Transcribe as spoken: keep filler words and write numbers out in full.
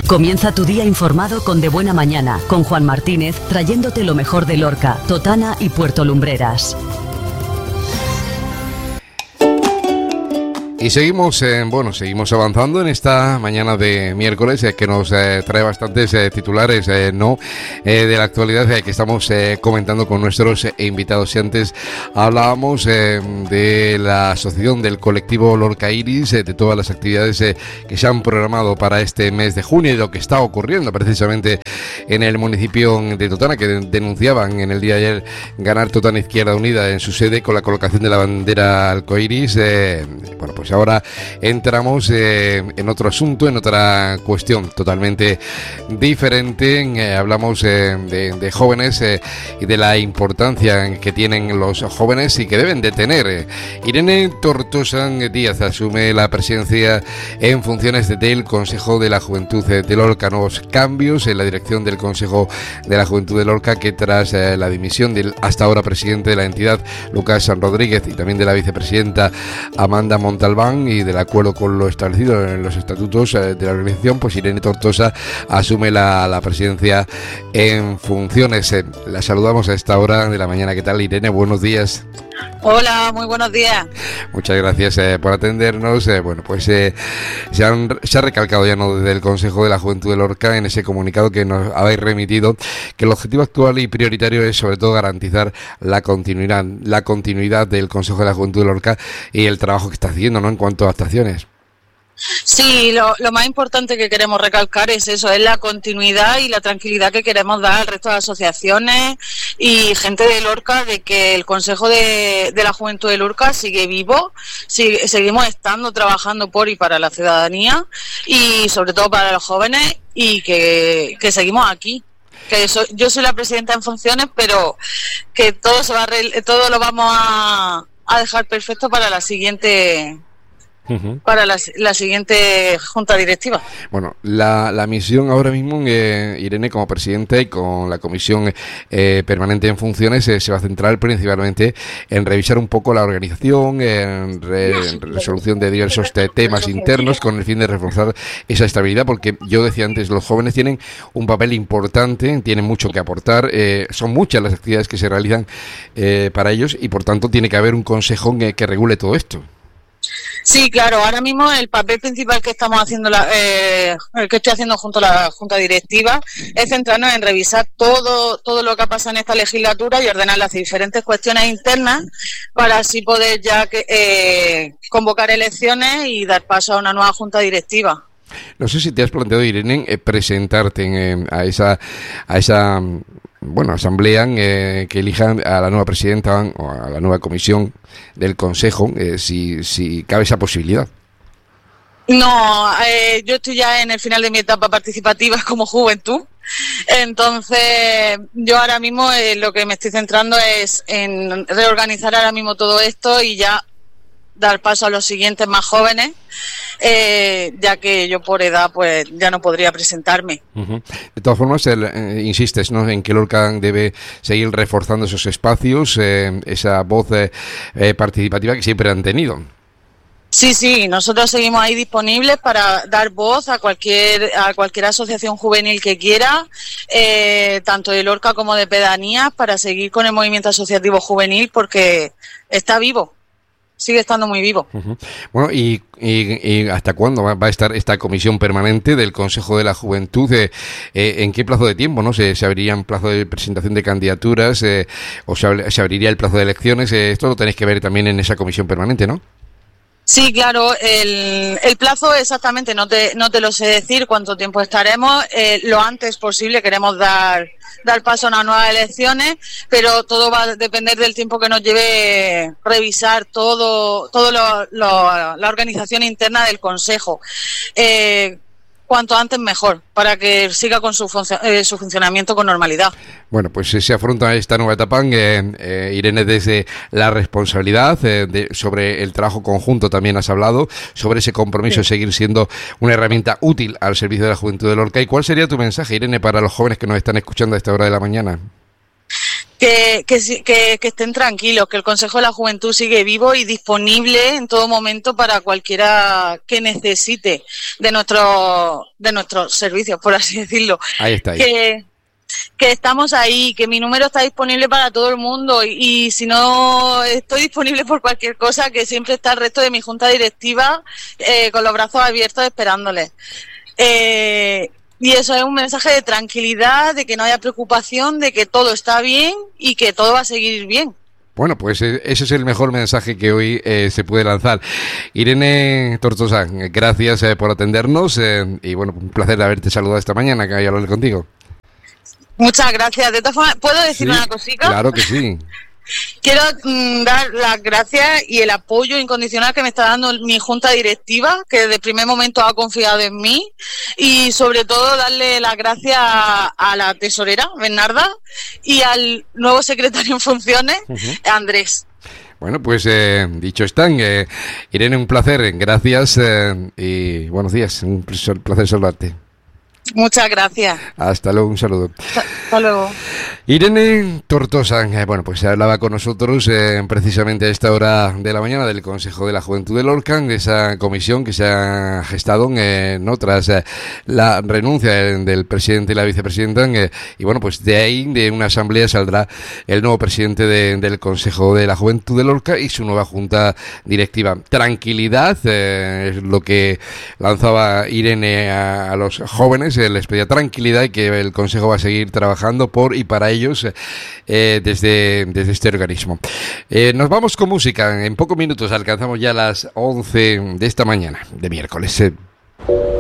Comienza tu día informado con De Buena Mañana, con Juan Martínez, trayéndote lo mejor de Lorca, Totana y Puerto Lumbreras. Y seguimos, eh, bueno, seguimos avanzando en esta mañana de miércoles eh, que nos eh, trae bastantes eh, titulares, eh, no eh, de la actualidad eh, que estamos eh, comentando con nuestros eh, invitados. Y antes hablábamos eh, de la asociación del colectivo Lorca Iris, eh, de todas las actividades eh, que se han programado para este mes de junio y lo que está ocurriendo precisamente en el municipio de Totana, que denunciaban en el día de ayer ganar Totana Izquierda Unida en su sede con la colocación de la bandera arcoíris. Eh, bueno, pues ahora entramos eh, en otro asunto, en otra cuestión totalmente diferente. Eh, hablamos eh, de, de jóvenes eh, y de la importancia que tienen los jóvenes y que deben de tener. Eh, Irene Tortosa Díaz asume la presidencia en funciones del Consejo de la Juventud de Lorca. Nuevos cambios en la dirección del Consejo de la Juventud de Lorca, que tras eh, la dimisión del hasta ahora presidente de la entidad, Lucas Rodríguez, y también de la vicepresidenta Amanda Montalbán, y del acuerdo con lo establecido en los estatutos de la organización, pues Irene Tortosa asume la, la presidencia en funciones. La saludamos a esta hora de la mañana. ¿Qué tal, Irene? Buenos días. Hola, muy buenos días. Muchas gracias eh, por atendernos. Eh, bueno, pues eh, se, han, se ha recalcado ya, ¿no?, desde el Consejo de la Juventud de Lorca, en ese comunicado que nos habéis remitido, que el objetivo actual y prioritario es sobre todo garantizar la continuidad, la continuidad del Consejo de la Juventud de Lorca y el trabajo que está haciendo, ¿no?, en cuanto a actuaciones. Sí, lo, lo más importante que queremos recalcar es eso, es la continuidad y la tranquilidad que queremos dar al resto de asociaciones y gente de Lorca, de que el Consejo de, de la Juventud de Lorca sigue vivo, sigue, seguimos estando trabajando por y para la ciudadanía y sobre todo para los jóvenes, y que, que seguimos aquí. Que eso, yo soy la presidenta en funciones, pero que todo se va a, todo lo vamos a, a dejar perfecto para la siguiente... Uh-huh. Para la, la siguiente junta directiva. Bueno, la, la misión ahora mismo, eh, Irene, como presidenta y con la comisión eh, permanente en funciones, eh, se va a centrar principalmente en revisar un poco la organización, en, re, en resolución de diversos te, temas internos, con el fin de reforzar esa estabilidad, porque yo decía antes, los jóvenes tienen un papel importante, tienen mucho que aportar, eh, son muchas las actividades que se realizan eh, para ellos, y por tanto tiene que haber un consejo que, que regule todo esto. Sí, claro, ahora mismo el papel principal que estamos haciendo, la, eh, el que estoy haciendo junto a la Junta Directiva, es centrarnos en revisar todo todo lo que ha pasado en esta legislatura y ordenar las diferentes cuestiones internas para así poder ya que, eh, convocar elecciones y dar paso a una nueva Junta Directiva. No sé si te has planteado, Irene, eh, presentarte en, eh, a esa a esa bueno asamblea eh, que elijan a la nueva presidenta o a la nueva comisión del Consejo, eh, si, si cabe esa posibilidad. No, eh, yo estoy ya en el final de mi etapa participativa como juventud, entonces yo ahora mismo eh, lo que me estoy centrando es en reorganizar ahora mismo todo esto y ya dar paso a los siguientes más jóvenes, eh, ya que yo por edad pues ya no podría presentarme. Uh-huh. De todas formas, el, eh, insistes, ¿no?, en que Lorca debe seguir reforzando esos espacios, eh, esa voz eh, eh, participativa que siempre han tenido. Sí, sí, nosotros seguimos ahí disponibles para dar voz a cualquier a cualquier asociación juvenil que quiera, eh, tanto de Lorca como de pedanías, para seguir con el movimiento asociativo juvenil, porque está vivo. Sigue estando muy vivo. Uh-huh. Bueno, ¿y, y, y hasta cuándo va, va a estar esta comisión permanente del Consejo de la Juventud? Eh, eh, ¿En qué plazo de tiempo, no? ¿Se, se abriría un plazo de presentación de candidaturas eh, o se, se abriría el plazo de elecciones? Eh, esto lo tenéis que ver también en esa comisión permanente, ¿no? Sí, claro, el, el plazo exactamente no te no te lo sé decir cuánto tiempo estaremos, eh, lo antes posible queremos dar dar paso a unas nuevas elecciones, pero todo va a depender del tiempo que nos lleve revisar todo todo lo, lo, la organización interna del Consejo. Eh, cuanto antes mejor, para que siga con su, func- eh, su funcionamiento con normalidad. Bueno, pues se afronta esta nueva etapa, eh, eh, Irene, desde la responsabilidad, eh, de, sobre el trabajo conjunto también has hablado, sobre ese compromiso sí. de seguir siendo una herramienta útil al servicio de la juventud de Lorca. ¿Y cuál sería tu mensaje, Irene, para los jóvenes que nos están escuchando a esta hora de la mañana? Que, que, que, que estén tranquilos, que el Consejo de la Juventud sigue vivo y disponible en todo momento para cualquiera que necesite de nuestros de nuestros servicios, por así decirlo. Ahí está. Ahí. Que, que estamos ahí, que mi número está disponible para todo el mundo y, y si no estoy disponible por cualquier cosa, que siempre está el resto de mi junta directiva eh, con los brazos abiertos esperándoles. Eh, Y eso es un mensaje de tranquilidad, de que no haya preocupación, de que todo está bien y que todo va a seguir bien. Bueno, pues ese es el mejor mensaje que hoy eh, se puede lanzar. Irene Tortosa, gracias eh, por atendernos eh, y bueno, un placer haberte saludado esta mañana, que haya hablado contigo. Muchas gracias. De todas formas, ¿puedo decir sí, una cosita? Claro que sí. Quiero mm, dar las gracias y el apoyo incondicional que me está dando mi junta directiva, que desde el primer momento ha confiado en mí, y sobre todo darle las gracias a, a la tesorera, Bernarda, y al nuevo secretario en funciones, uh-huh. Andrés. Bueno, pues eh, dicho están, eh, Irene, un placer, gracias eh, y buenos días, un placer saludarte. Muchas gracias. Hasta luego, un saludo. Hasta luego. Irene Tortosa, eh, bueno, pues se hablaba con nosotros eh, precisamente a esta hora de la mañana del Consejo de la Juventud de Lorca, de esa comisión que se ha gestado eh, ¿no? tras eh, la renuncia del, del presidente y la vicepresidenta, eh, y bueno, pues de ahí, de una asamblea, saldrá el nuevo presidente de, del Consejo de la Juventud de Lorca y su nueva junta directiva. Tranquilidad, eh, es lo que lanzaba Irene a, a los jóvenes, eh, les pedía tranquilidad y que el Consejo va a seguir trabajando por y para ellos eh, desde, desde este organismo. Eh, nos vamos con música. En pocos minutos alcanzamos ya las once de esta mañana de miércoles. Eh.